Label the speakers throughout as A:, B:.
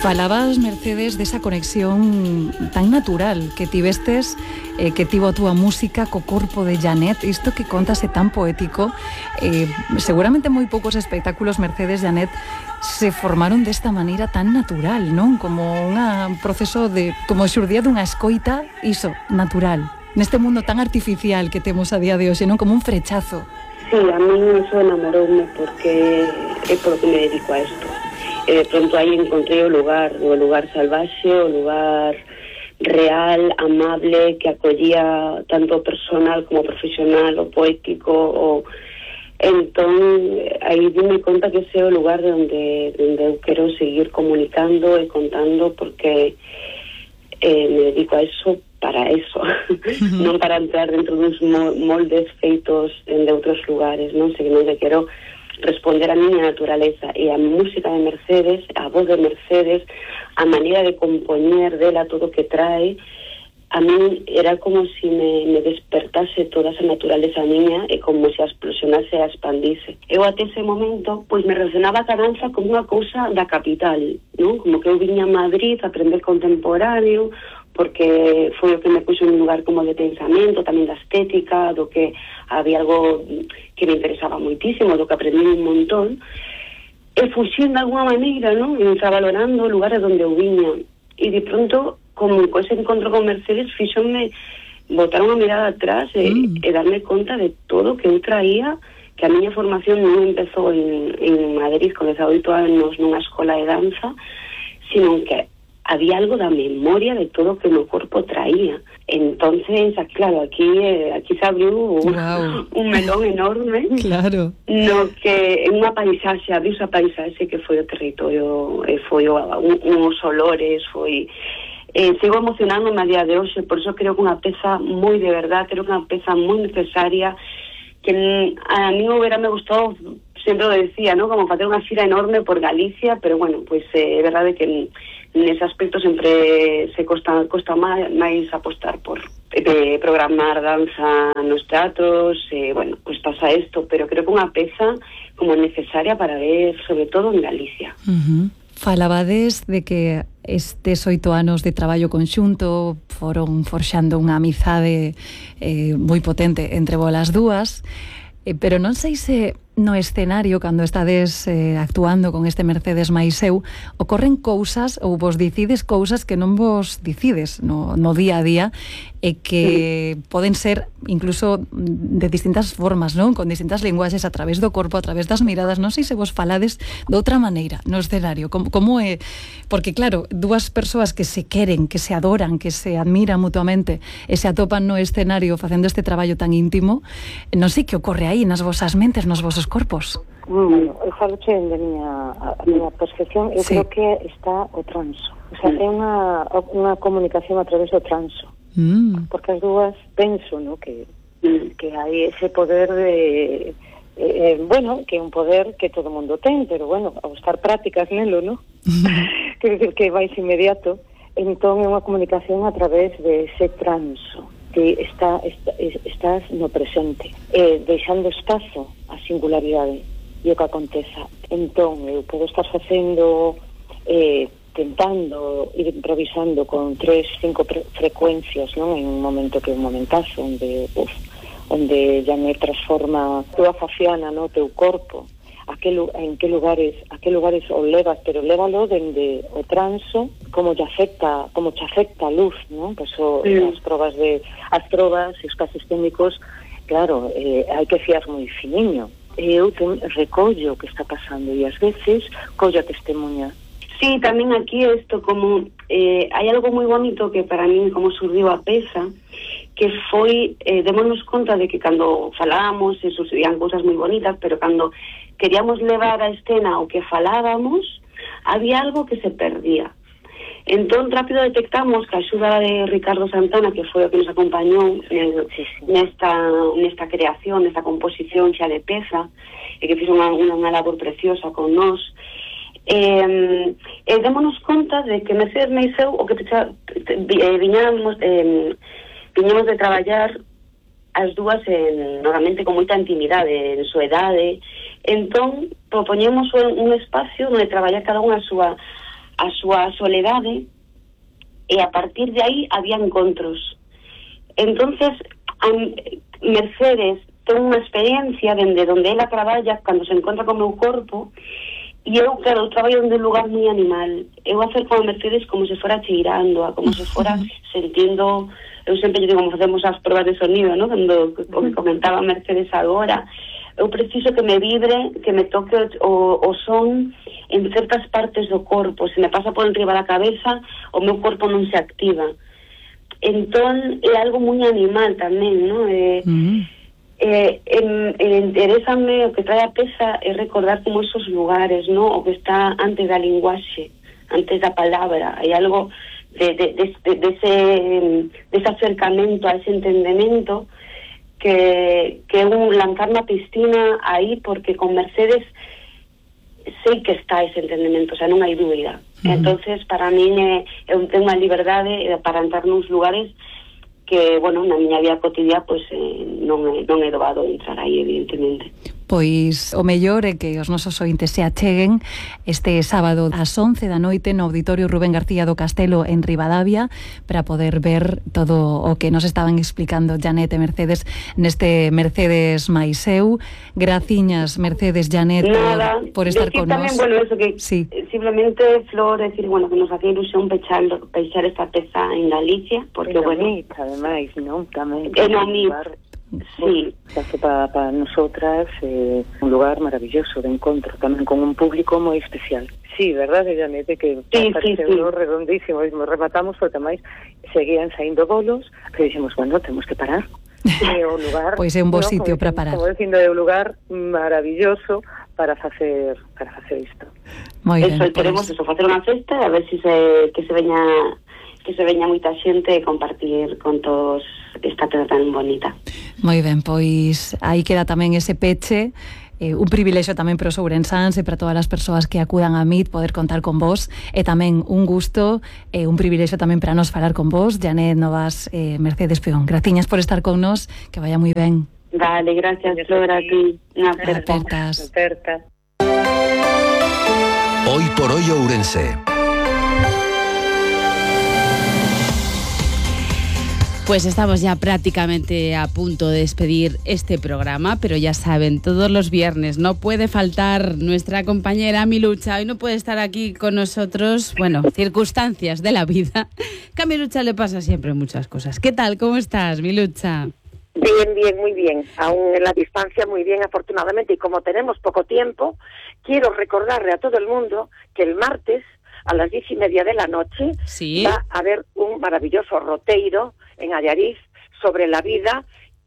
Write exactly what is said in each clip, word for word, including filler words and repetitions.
A: Falabas, Mercedes, desa conexión tan natural que tivestes, eh, que tivo a túa música co corpo de Janet. Isto que contas é tan poético. Eh, seguramente moi poucos espectáculos, Mercedes, Janet, se formaron desta maneira tan natural, non? Como un proceso de, como xurdía dunha escoita, iso, natural. Neste mundo tan artificial que temos a día de hoxe, non? Como un frechazo.
B: Sí, a mí eso enamoroume porque é por que me dedico a isto. E de pronto aí encontrei o lugar, o lugar salvaxe, o lugar real, amable, que acollía tanto personal como profesional, o poético, o... entón aí dime conta que ese é o lugar onde, onde eu quero seguir comunicando e contando, porque eh, me dedico a eso para eso, uh-huh. non para entrar dentro dos moldes feitos de outros lugares, non sei, non que quero responder a miña naturaleza, e a música de Mercedes, a voz de Mercedes, a maneira de compoñer dela, todo o que trae, a mí era como si me, me despertase toda esa naturaleza miña e como se explosionase e a expandise. Eu até ese momento pois me relacionaba a danza como unha cousa da capital, non? Como que eu viña a Madrid a aprender contemporáneo, porque foi o que me puxo en un lugar como de pensamento, tamén da estética, do que había algo que me interesaba moitísimo, do que aprendí un montón, e fuxín de alguna maneira, non? E estaba valorando lugares onde eu viña, e de pronto, como co ese encontro con Mercedes, fixonme botar unha mirada atrás e, mm. e darme conta de todo que eu traía, que a miña formación non empezou en, en Madrid con dezaoito anos nunha escola de danza, sino que había algo da memoria de todo que o meu corpo traía. Entonces, claro, aquí eh, aquí se abriu un, wow. un melón enorme.
A: Claro.
B: No que en unha paisaxe, abriu esa paisaxe que foi o territorio, e foi o, un, uns olores, foi... Eh, sigo emocionándome a día de hoxe, por eso creo que unha peza moi de verdad, creo que unha peza moi necesaria, que a mí me hubiera me gustado, sempre lo decía, ¿no? Como facer unha xira enorme por Galicia, pero bueno, pues é eh, verdade que nese aspecto sempre se costa, costa máis, máis apostar por eh, programar danza nos teatros, eh, bueno, pues pasa isto, pero creo que unha peza como necesaria para ver, sobre todo en Galicia.
A: Uh-huh. Falabades de que estes oito anos de traballo conxunto foron forxando unha amizade eh, moi potente entre volas dúas, eh, pero non sei se no escenario, cando estades eh, actuando con este Mercedes máis eu, ocorren cousas ou vos dicides cousas que non vos dicides no, no día a día e que poden ser incluso de distintas formas, non? Con distintas linguaxes, a través do corpo, a través das miradas. Non sei se vos falades de outra maneira no escenario, como, como é, porque claro, dúas persoas que se queren, que se adoran, que se admiran mutuamente e se atopan no escenario facendo este traballo tan íntimo, non sei que ocorre aí nas vosas mentes, nos vosos corpos.
C: Mm, eu falo che de miña, a miña percepción, eu sí. creo que está o transo, o sea, é unha, unha comunicación a través do transo, mm. porque as dúas penso, no, que, que hai ese poder de eh, bueno, que é un poder que todo mundo ten, pero bueno, ao estar prácticas nelo, no? Quer dizer que vais inmediato, entón é unha comunicación a través de ese transo, que está, está, estás no presente, eh, deixando espazo a singularidade e o que aconteza. Entón, eu podo estar facendo, eh, tentando, ir improvisando con tres, cinco pre- frecuencias, non? En un momento que é un momentazo, onde, uf, onde ya me transforma toda faciana, no, teu corpo, a que, en que lugares a que lugares o levas, pero lévalo dende o transo, como te afecta, como te afecta a luz, ¿no? Pues o, sí. as probas de as probas e os casos técnicos, claro, eh, hai que fiar moi finiño. Eu te, recollo o que está pasando e ás veces collo a testemunha.
B: Sí, tamén aquí isto como eh, hai algo moi bonito que para min como surdiu a peza, que foi, eh, démonos conta de que cando falábamos e sucedían cousas moi bonitas, pero cando queríamos levar a escena o que falábamos, había algo que se perdía. Entón, rápido detectamos que a axuda de Ricardo Santana, que foi o que nos acompañou en, sí, sí. nesta, nesta creación, nesta composición xa de peza, e que fixo unha, unha labor preciosa con nós, eh, e démonos conta de que Mercedes máis eu, o que xa, eh, viñamos, eh, viñamos de traballar as dúas en, normalmente con moita intimidade, en súa idade. Entón, propoñemos un, un espacio onde traballar cada unha a súa a súa soledade, e a partir de aí había encontros. Entonces a Mercedes ten unha experiencia dende onde ela traballa cando se encontra co meu corpo, e eu, claro, eu traballo en un lugar moi animal. Eu acerco a Mercedes como se fora cheirando, como se fora sentindo. Eu sempre digo, como facemos as probas de sonido, ¿no? Cando o que comentaba Mercedes agora, eu preciso que me vibre, que me toque o, o son en certas partes do corpo. Se me pasa por enriba da cabeza, o meu corpo non se activa. Entón, é algo moi animal tamén, ¿no? Eh, mm. Eh, eh, eh, interésame, o que trae a peza é recordar como esos lugares, ¿no? O que está antes da linguaxe, antes da palabra. Hai algo de, de, de, de, de, ese, de ese acercamento a ese entendemento que, que é un lanzar na piscina aí, porque con Mercedes sei que está ese entendemento, o sea, non hai dúbida. Uh-huh. Entonces, para min é, é un tema de liberdade para entrar nos lugares que, bueno, na miña vida cotidiana, pois, eh, non, é, non é doado entrar aí, evidentemente.
A: Pois o mellor é que os nosos ointes se acheguen este sábado ás once da noite no Auditorio Rubén García do Castelo en Ribadavia para poder ver todo o que nos estaban explicando Janet e Mercedes neste Mercedes máis eu. Graciñas, Mercedes, Janet,
B: Nada,
A: por, por estar con
B: tamén,
A: nos.
B: Bueno, eso que sí. Simplemente, Flor, decir, bueno, que nos hace ilusión pechar, pechar esta peza en Galicia, porque,
C: en
B: bueno...
C: Mit, ademais, non? Tamén.
B: En o Mit. Sí.
C: Para pa nosotras eh, un lugar maravilloso de encontro, tamén con un público moi especial. Sí, verdade, Janete, que
B: sí, sí, sí.
C: redondísimo, nos rematamos porque máis seguían saindo bolos, pero dixemos, bueno, temos que parar. É o lugar,
A: pois é un bo no, sitio para parar.
C: Como dicindo, é un lugar maravilloso para facer para facer isto.
B: Moi ben, eso, queremos eso, facer unha festa, a ver se se que se veña que se veña moita xente e compartir con todos esta terra tan bonita.
A: Moi ben, pois aí queda tamén ese peche, eh, un privilexio tamén para os ourensáns e para todas as persoas que acudan a Mit poder contar con vos, e tamén un gusto e eh, un privilexio tamén para nos falar con vos, Janet Novas, eh, Mercedes Peón. Graciñas por estar con nos, que vaya moi ben.
B: Vale, gracias, Flor, a ti. Unha aperta.
C: Aperta.
D: Hoy por hoy Ourense.
E: Pues estamos ya prácticamente a punto de despedir este programa, pero ya saben, todos los viernes no puede faltar nuestra compañera Milucha. Hoy no puede estar aquí con nosotros, bueno, circunstancias de la vida, que a Milucha le pasa siempre muchas cosas. ¿Qué tal? ¿Cómo estás, Milucha?
F: Bien, bien, muy bien. Aún en la distancia, muy bien, afortunadamente. Y como tenemos poco tiempo, quiero recordarle a todo el mundo que el martes, a las diez y media de la noche, ¿sí?, va a haber un maravilloso roteiro en Allariz sobre la vida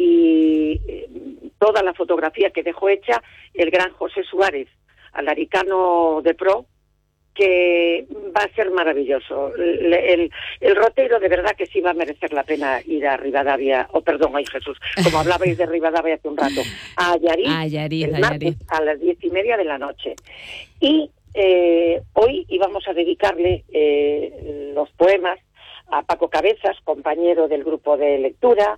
F: y toda la fotografía que dejó hecha el gran José Suárez, alaricano de pro, que va a ser maravilloso. El, el, el roteiro de verdad que sí va a merecer la pena ir a Ribadavia, o oh, perdón, ay Jesús, como hablabais de Ribadavia hace un rato, a Allariz, a Allariz, el martes a las diez y media de la noche. Y eh, hoy íbamos a dedicarle eh, los poemas a Paco Cabezas, compañero del grupo de lectura,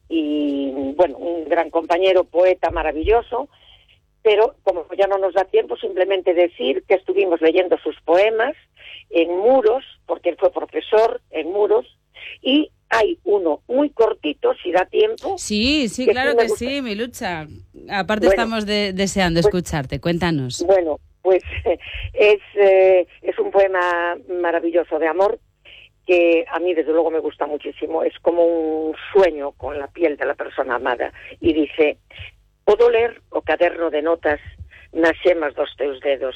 F: y bueno, un gran compañero, poeta maravilloso, pero como ya no nos da tiempo, simplemente decir que estuvimos leyendo sus poemas en Muros, porque él fue profesor en Muros, y hay uno muy cortito, si da tiempo.
E: Sí, sí, que claro sí que gusta. Sí, Milucha. Aparte bueno, estamos de, deseando pues, escucharte, cuéntanos.
F: Bueno, pues es, eh, es un poema maravilloso de amor, que a mí desde luego me gusta muchísimo. Es como un sueño con la piel de la persona amada. Y dice: podo ler o caderno de notas nas xemas dos teus dedos,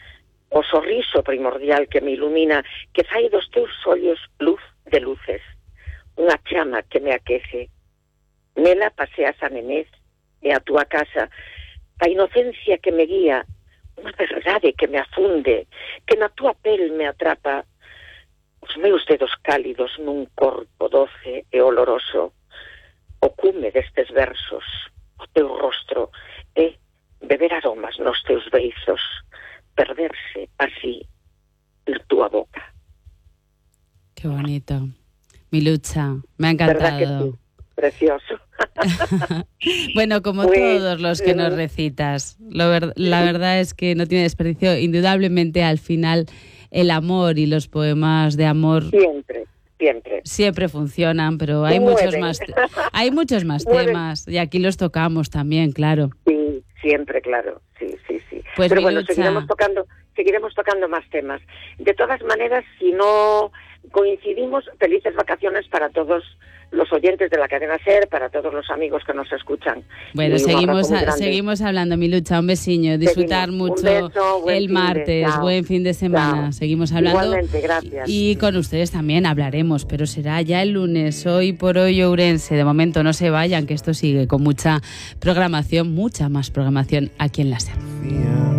F: o sorriso primordial que me ilumina, que fai dos teus ollos luz de luces, unha chama que me aquece. Nela paseas a Nenez e a túa casa, a inocencia que me guía, unha verdade que me afunde, que na túa pel me atrapa, os meus dedos cálidos nun corpo doce e oloroso, o cume destes versos, o teu rostro é beber aromas nos teus beizos, perderse así na túa boca.
E: Qué bonito. Milucha, me ha encantado.
F: ¿Verdad que sí? Precioso.
E: Bueno, como pues, todos los que nos recitas, lo ver, la verdad es que no tiene desperdicio. Indudablemente al final el amor y los poemas de amor
F: siempre, siempre,
E: siempre funcionan, pero hay
F: Mueven.
E: muchos más, hay muchos más temas y aquí los tocamos también, claro.
F: Sí, siempre, claro, sí, sí, sí.
E: Pues
F: pero bueno,
E: Milucha,
F: seguiremos tocando, seguiremos tocando más temas. De todas maneras, si no coincidimos, felices vacaciones para todos los oyentes de la cadena SER, para todos los amigos que nos escuchan.
E: Bueno, seguimos a, seguimos hablando, Milucha, un besiño, disfrutar seguimos. mucho beso, el martes, de, buen fin de semana. Chao. Seguimos hablando.
F: Igualmente, gracias.
E: Y con ustedes también hablaremos, pero será ya el lunes. Hoy por hoy Ourense, de momento no se vayan, que esto sigue con mucha programación, mucha más programación aquí en la SER.